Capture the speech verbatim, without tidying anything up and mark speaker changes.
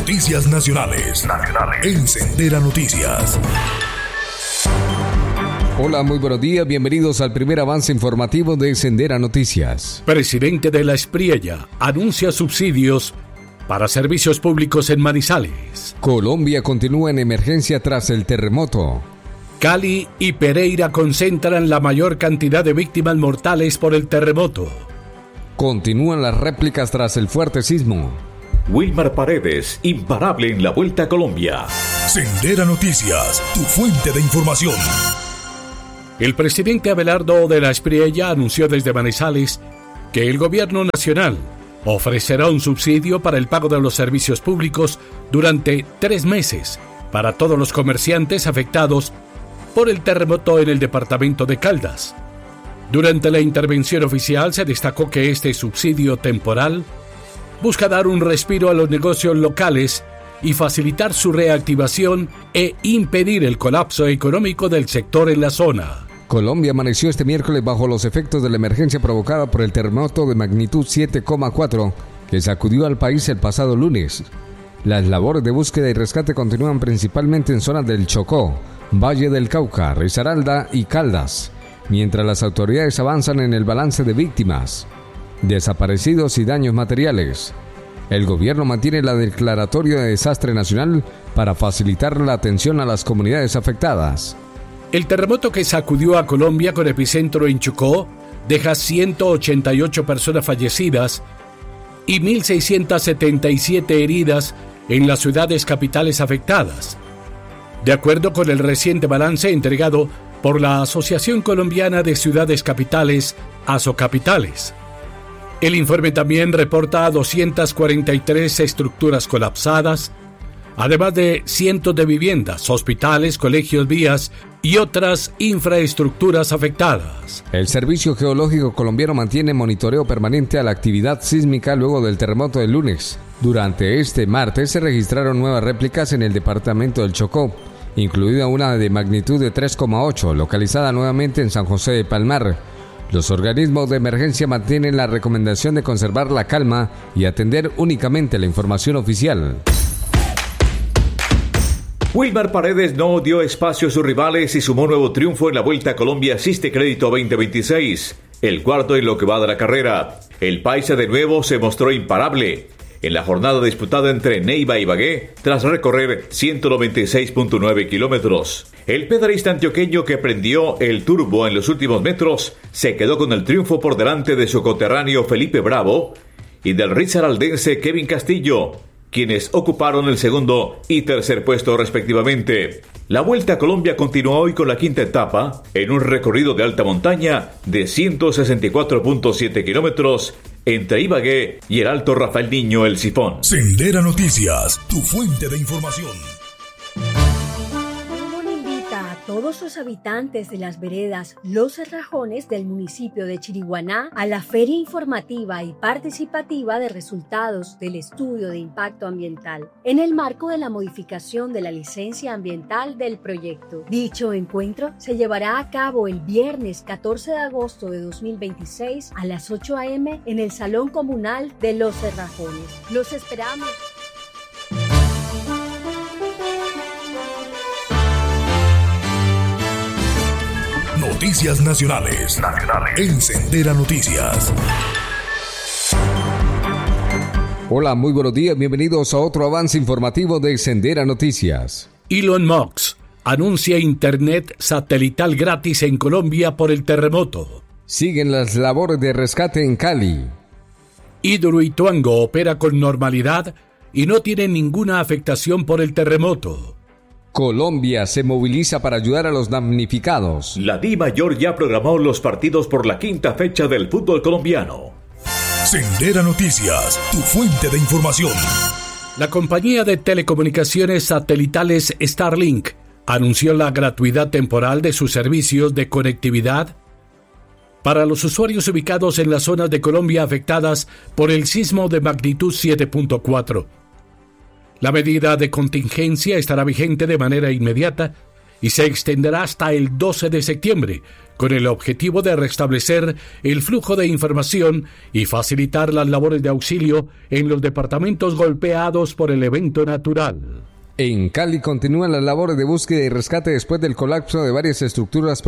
Speaker 1: Noticias Nacionales. Nacionales. En Sendera Noticias.
Speaker 2: Hola, muy buenos días. Bienvenidos al primer avance informativo de Sendera Noticias.
Speaker 3: Presidente de la Espriella anuncia subsidios para servicios públicos en Manizales.
Speaker 2: Colombia continúa en emergencia tras el terremoto.
Speaker 3: Cali y Pereira concentran la mayor cantidad de víctimas mortales por el terremoto.
Speaker 2: Continúan las réplicas tras el fuerte sismo.
Speaker 4: Wilmar Paredes, imparable en la Vuelta a Colombia.
Speaker 1: Sendera Noticias, tu fuente de información.
Speaker 3: El presidente Abelardo de la Espriella anunció desde Manizales que el gobierno nacional ofrecerá un subsidio para el pago de los servicios públicos durante tres meses para todos los comerciantes afectados por el terremoto en el departamento de Caldas. Durante la intervención oficial se destacó que este subsidio temporal busca dar un respiro a los negocios locales y facilitar su reactivación e impedir el colapso económico del sector en la zona.
Speaker 2: Colombia amaneció este miércoles bajo los efectos de la emergencia provocada por el terremoto de magnitud siete coma cuatro que sacudió al país el pasado lunes. Las labores de búsqueda y rescate continúan principalmente en zonas del Chocó, Valle del Cauca, Risaralda y Caldas, mientras las autoridades avanzan en el balance de víctimas, desaparecidos y daños materiales. El gobierno mantiene la declaratoria de desastre nacional para facilitar la atención a las comunidades afectadas.
Speaker 3: El terremoto que sacudió a Colombia con epicentro en Chocó deja ciento ochenta y ocho personas fallecidas y mil seiscientas setenta y siete heridas en las ciudades capitales afectadas, de acuerdo con el reciente balance entregado por la Asociación Colombiana de Ciudades Capitales, Asocapitales. El informe también reporta doscientas cuarenta y tres estructuras colapsadas, además de cientos de viviendas, hospitales, colegios, vías y otras infraestructuras afectadas.
Speaker 2: El Servicio Geológico Colombiano mantiene monitoreo permanente a la actividad sísmica luego del terremoto del lunes. Durante este martes se registraron nuevas réplicas en el departamento del Chocó, incluida una de magnitud de tres coma ocho, localizada nuevamente en San José de Palmar. Los organismos de emergencia mantienen la recomendación de conservar la calma y atender únicamente la información oficial.
Speaker 4: Wilmar Paredes no dio espacio a sus rivales y sumó nuevo triunfo en la Vuelta a Colombia Asiste Crédito veinte veintiséis, el cuarto en lo que va de la carrera. El paisa de nuevo se mostró imparable en la jornada disputada entre Neiva y Ibagué, tras recorrer ciento noventa y seis punto nueve kilómetros. El pedalista antioqueño que prendió el turbo en los últimos metros se quedó con el triunfo por delante de su coterráneo Felipe Bravo y del risaraldense Kevin Castillo, quienes ocuparon el segundo y tercer puesto respectivamente. La Vuelta a Colombia continúa hoy con la quinta etapa, en un recorrido de alta montaña de ciento sesenta y cuatro punto siete kilómetros entre Ibagué y el Alto Rafael Niño El Sifón.
Speaker 1: Sendera Noticias, tu fuente de información.
Speaker 5: Todos los habitantes de las veredas Los Cerrajones del municipio de Chiriguaná a la feria informativa y participativa de resultados del estudio de impacto ambiental en el marco de la modificación de la licencia ambiental del proyecto. Dicho encuentro se llevará a cabo el viernes catorce de agosto de dos mil veintiséis a las ocho a eme en el Salón Comunal de Los Cerrajones. Los esperamos.
Speaker 1: Noticias Nacionales. Nacionales. En Sendera Noticias.
Speaker 2: Hola, muy buenos días. Bienvenidos a otro avance informativo de Sendera Noticias.
Speaker 3: Elon Musk anuncia internet satelital gratis en Colombia por el terremoto.
Speaker 2: Siguen las labores de rescate en Cali.
Speaker 3: Hidroituango opera con normalidad y no tiene ninguna afectación por el terremoto.
Speaker 2: Colombia se moviliza para ayudar a los damnificados.
Speaker 4: La DIMAYOR ya programó los partidos por la quinta fecha del fútbol colombiano.
Speaker 1: Sendera Noticias, tu fuente de información.
Speaker 3: La compañía de telecomunicaciones satelitales Starlink anunció la gratuidad temporal de sus servicios de conectividad para los usuarios ubicados en las zonas de Colombia afectadas por el sismo de magnitud siete punto cuatro. La medida de contingencia estará vigente de manera inmediata y se extenderá hasta el doce de septiembre, con el objetivo de restablecer el flujo de información y facilitar las labores de auxilio en los departamentos golpeados por el evento natural.
Speaker 2: En Cali continúan las labores de búsqueda y rescate después del colapso de varias estructuras